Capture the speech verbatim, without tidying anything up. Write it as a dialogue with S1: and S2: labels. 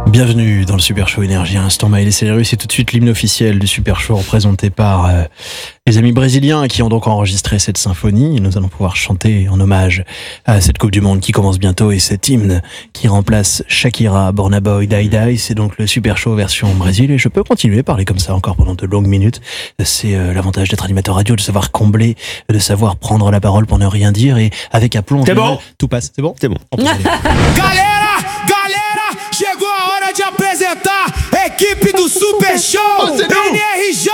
S1: Bienvenue dans le Super Show Énergie. Instant Miley Cyrus, c'est tout de suite l'hymne officiel du Super Show représenté par euh, les amis brésiliens qui ont donc enregistré cette symphonie. Nous allons pouvoir chanter en hommage à cette Coupe du Monde qui commence bientôt et cet hymne qui remplace Shakira, Burna Boy, Die Die. C'est donc le Super Show version Brésil et je peux continuer à parler comme ça encore pendant de longues minutes. C'est euh, l'avantage d'être animateur radio, de savoir combler, de savoir prendre la parole pour ne rien dire et avec aplomb.
S2: C'est bon.
S1: Tout passe, c'est bon.
S2: C'est bon.
S3: Galera, galera, chegou a hora de apresentar a equipe do Super Show N R J.